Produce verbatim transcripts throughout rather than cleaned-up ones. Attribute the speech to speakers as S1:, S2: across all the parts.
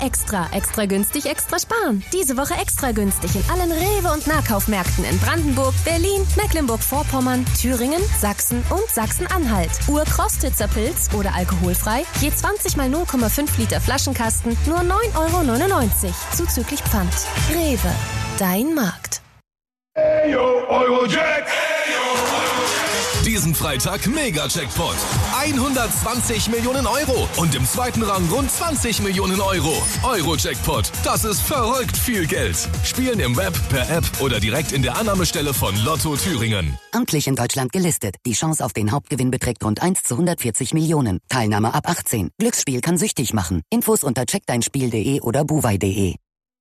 S1: Extra. Extra günstig, extra sparen. Diese Woche extra günstig in allen Rewe- und Nahkaufmärkten in Brandenburg, Berlin, Mecklenburg-Vorpommern, Thüringen, Sachsen und Sachsen-Anhalt. Ur-Krostitzer Pilz oder alkoholfrei, je zwanzig mal null Komma fünf Liter Flaschenkasten, nur neun Euro neunundneunzig, zuzüglich Pfand. Rewe, dein Markt.
S2: Hey, yo, Eurojack!
S3: Diesen Freitag Mega-Jackpot. hundertzwanzig Millionen Euro und im zweiten Rang rund zwanzig Millionen Euro. Euro-Jackpot, das ist verrückt viel Geld. Spielen im Web, per App oder direkt in der Annahmestelle von Lotto Thüringen.
S4: Amtlich in Deutschland gelistet. Die Chance auf den Hauptgewinn beträgt rund eins zu hundertvierzig Millionen. Teilnahme ab achtzehn. Glücksspiel kann süchtig machen. Infos unter check dein spiel punkt de oder buwei punkt de.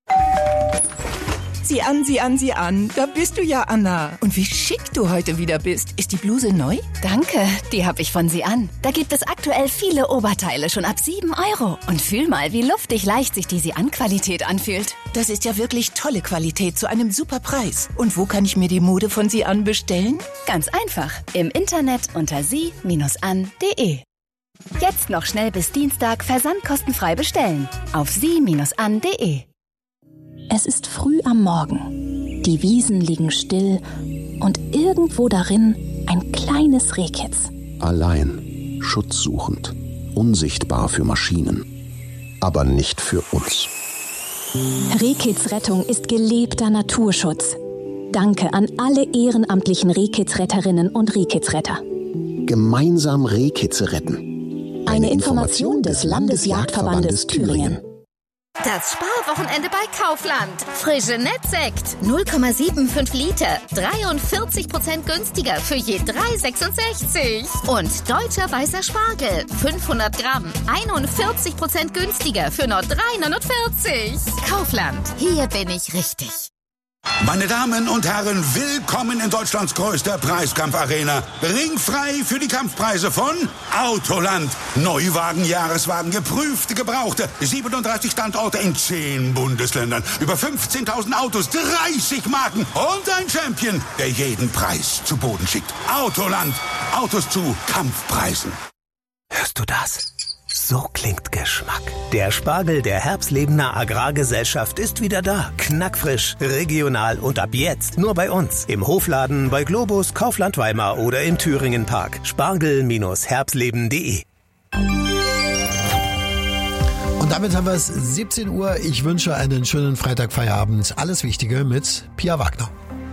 S5: Sieh an, sieh an, sieh an. Da bist du ja, Anna. Und wie schick du heute wieder bist. Ist die Bluse neu?
S6: Danke, die habe ich von Sie an. Da gibt es aktuell viele Oberteile schon ab sieben Euro. Und fühl mal, wie luftig leicht sich die Sie-an-Qualität anfühlt.
S5: Das ist ja wirklich tolle Qualität zu einem super Preis. Und wo kann ich mir die Mode von Sie an bestellen?
S6: Ganz einfach. Im Internet unter sie an punkt de. Jetzt noch schnell bis Dienstag versandkostenfrei bestellen. Auf sie an punkt de.
S7: Es ist früh am Morgen. Die Wiesen liegen still und irgendwo darin ein kleines Rehkitz.
S8: Allein, schutzsuchend, unsichtbar für Maschinen, aber nicht für uns.
S7: Rehkitzrettung ist gelebter Naturschutz. Danke an alle ehrenamtlichen Rehkitzretterinnen und Rehkitzretter.
S8: Gemeinsam Rehkitze retten.
S7: Eine, Eine Information des Landesjagdverbandes Thüringen.
S9: Das Sparwochenende bei Kaufland. Frische Nettsekt, null Komma fünfundsiebzig Liter, dreiundvierzig Prozent günstiger für je drei Euro sechsundsechzig. Und deutscher weißer Spargel, fünfhundert Gramm, einundvierzig Prozent günstiger für nur drei Euro neunundvierzig. Kaufland, hier bin ich richtig.
S10: Meine Damen und Herren, willkommen in Deutschlands größter Preiskampfarena. Ringfrei für die Kampfpreise von Autoland. Neuwagen, Jahreswagen, geprüfte, gebrauchte. siebenunddreißig Standorte in zehn Bundesländern. Über fünfzehntausend Autos, dreißig Marken und ein Champion, der jeden Preis zu Boden schickt. Autoland. Autos zu Kampfpreisen.
S11: Hörst du das? So klingt Geschmack. Der Spargel der Herbstlebener Agrargesellschaft ist wieder da. Knackfrisch, regional und ab jetzt nur bei uns. Im Hofladen, bei Globus, Kaufland Weimar oder im Thüringen Park. Spargel Herbstleben punkt de.
S12: Und damit haben wir es siebzehn Uhr. Ich wünsche einen schönen Freitagfeierabend. Alles Wichtige mit Pia Wagner.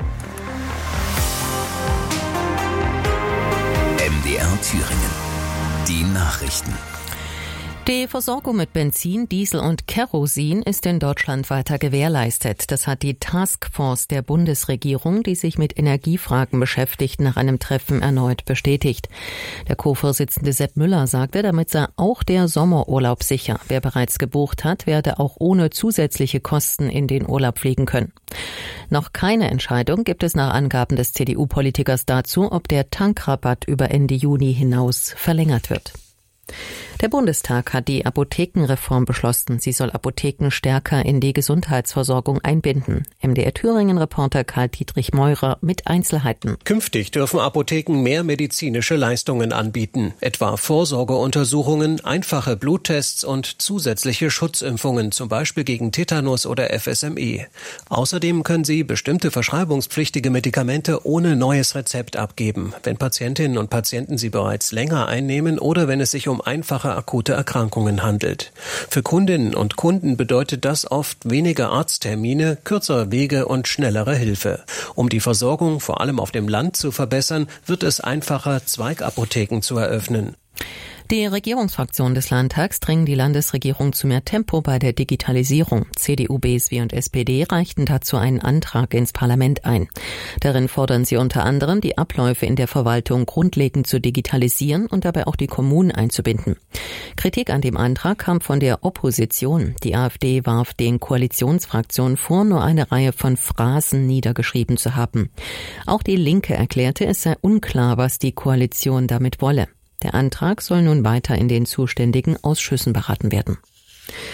S13: M D R Thüringen. Die Nachrichten.
S14: Die Versorgung mit Benzin, Diesel und Kerosin ist in Deutschland weiter gewährleistet. Das hat die Taskforce der Bundesregierung, die sich mit Energiefragen beschäftigt, nach einem Treffen erneut bestätigt. Der Co-Vorsitzende Sepp Müller sagte, damit sei auch der Sommerurlaub sicher. Wer bereits gebucht hat, werde auch ohne zusätzliche Kosten in den Urlaub fliegen können. Noch keine Entscheidung gibt es nach Angaben des C D U-Politikers dazu, ob der Tankrabatt über Ende Juni hinaus verlängert wird. Der Bundestag hat die Apothekenreform beschlossen. Sie soll Apotheken stärker in die Gesundheitsversorgung einbinden. M D R Thüringen-Reporter Karl-Dietrich Meurer mit Einzelheiten.
S15: Künftig dürfen Apotheken mehr medizinische Leistungen anbieten, etwa Vorsorgeuntersuchungen, einfache Bluttests und zusätzliche Schutzimpfungen, zum Beispiel gegen Tetanus oder F S M E. Außerdem können sie bestimmte verschreibungspflichtige Medikamente ohne neues Rezept abgeben, wenn Patientinnen und Patienten sie bereits länger einnehmen oder wenn es sich um einfache akute Erkrankungen handelt. Für Kundinnen und Kunden bedeutet das oft weniger Arzttermine, kürzere Wege und schnellere Hilfe. Um die Versorgung vor allem auf dem Land zu verbessern, wird es einfacher, Zweigapotheken zu eröffnen.
S14: Die Regierungsfraktionen des Landtags drängen die Landesregierung zu mehr Tempo bei der Digitalisierung. C D U, B S W und S P D reichten dazu einen Antrag ins Parlament ein. Darin fordern sie unter anderem, die Abläufe in der Verwaltung grundlegend zu digitalisieren und dabei auch die Kommunen einzubinden. Kritik an dem Antrag kam von der Opposition. Die AfD warf den Koalitionsfraktionen vor, nur eine Reihe von Phrasen niedergeschrieben zu haben. Auch die Linke erklärte, es sei unklar, was die Koalition damit wolle. Der Antrag soll nun weiter in den zuständigen Ausschüssen beraten werden.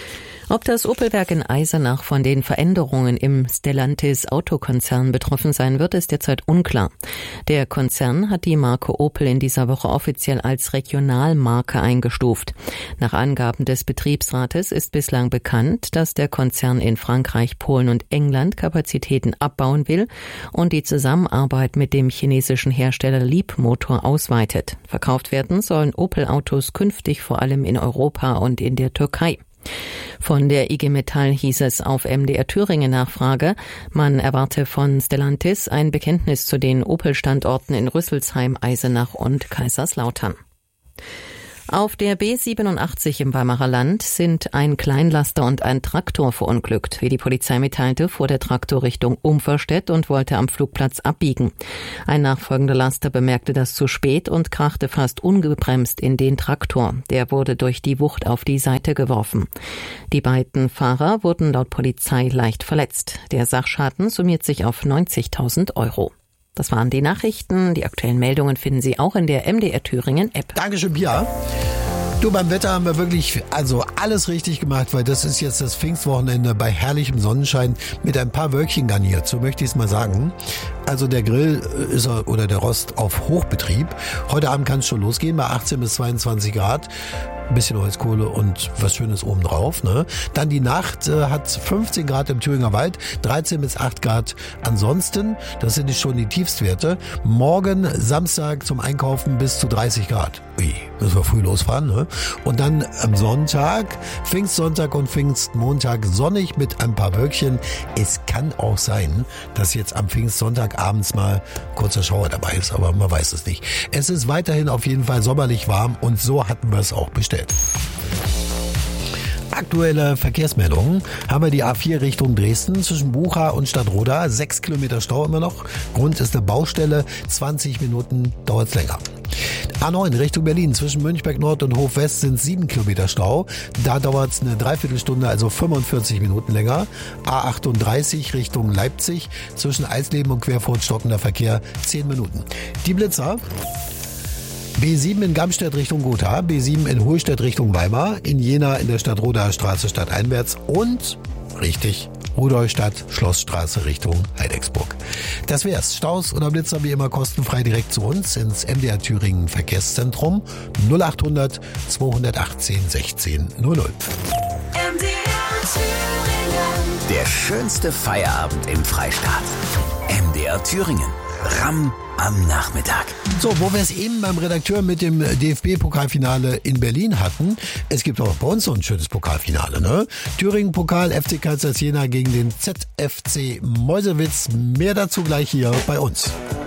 S14: Ob das Opel-Werk in Eisenach von den Veränderungen im Stellantis-Autokonzern betroffen sein wird, ist derzeit unklar. Der Konzern hat die Marke Opel in dieser Woche offiziell als Regionalmarke eingestuft. Nach Angaben des Betriebsrates ist bislang bekannt, dass der Konzern in Frankreich, Polen und England Kapazitäten abbauen will und die Zusammenarbeit mit dem chinesischen Hersteller Leapmotor ausweitet. Verkauft werden sollen Opel-Autos künftig vor allem in Europa und in der Türkei. Von der I G Metall hieß es auf M D R Thüringen Nachfrage, man erwarte von Stellantis ein Bekenntnis zu den Opel-Standorten in Rüsselsheim, Eisenach und Kaiserslautern. Auf der B siebenundachtzig im Weimarer Land sind ein Kleinlaster und ein Traktor verunglückt. Wie die Polizei mitteilte, fuhr der Traktor Richtung Umferstedt und wollte am Flugplatz abbiegen. Ein nachfolgender Laster bemerkte das zu spät und krachte fast ungebremst in den Traktor. Der wurde durch die Wucht auf die Seite geworfen. Die beiden Fahrer wurden laut Polizei leicht verletzt. Der Sachschaden summiert sich auf neunzigtausend Euro. Das waren die Nachrichten. Die aktuellen Meldungen finden Sie auch in der M D R Thüringen App.
S12: Dankeschön, Pia. Du, beim Wetter haben wir wirklich also alles richtig gemacht, weil das ist jetzt das Pfingstwochenende bei herrlichem Sonnenschein mit ein paar Wölkchen garniert, so möchte ich es mal sagen. Also der Grill ist oder der Rost auf Hochbetrieb. Heute Abend kann es schon losgehen bei achtzehn bis zweiundzwanzig Grad. Ein bisschen Holzkohle und was Schönes obendrauf. Ne? Dann die Nacht äh, hat fünfzehn Grad im Thüringer Wald, dreizehn bis acht Grad ansonsten. Das sind schon die Tiefstwerte. Morgen Samstag zum Einkaufen bis zu dreißig Grad. Ui, müssen wir früh losfahren. Ne? Und dann am Sonntag, Pfingstsonntag und Pfingstmontag sonnig mit ein paar Wölkchen. Es kann auch sein, dass jetzt am Pfingstsonntag abends mal kurzer Schauer dabei ist, aber man weiß es nicht. Es ist weiterhin auf jeden Fall sommerlich warm und so hatten wir es auch bestellt. Aktuelle Verkehrsmeldungen haben wir die A vier Richtung Dresden zwischen Bucha und Stadtroda. Sechs Kilometer Stau immer noch. Grund ist eine Baustelle. zwanzig Minuten dauert es länger. A neun Richtung Berlin zwischen Münchberg Nord und Hof West sind sieben Kilometer Stau. Da dauert es eine Dreiviertelstunde, also fünfundvierzig Minuten länger. A achtunddreißig Richtung Leipzig zwischen Eisleben und Querfurt stockender Verkehr zehn Minuten. Die Blitzer. B sieben in Gamstedt Richtung Gotha, B sieben in Hohlstedt Richtung Weimar, in Jena in der Stadtrodaer Straße stadteinwärts und, richtig, Rudolstadt Schlossstraße Richtung Heidecksburg. Das wär's. Staus oder Blitzer wie immer kostenfrei direkt zu uns ins M D R Thüringen Verkehrszentrum null achthundert zweihundertachtzehn sechzehn null null.
S13: M D R Thüringen. Der schönste Feierabend im Freistaat. M D R Thüringen. Ramm am Nachmittag.
S12: So, wo wir es eben beim Redakteur mit dem D F B-Pokalfinale in Berlin hatten, es gibt auch bei uns so ein schönes Pokalfinale, ne? Thüringen-Pokal, F C Karlsruhe Jena gegen den Z F C Meuselwitz. Mehr dazu gleich hier bei uns.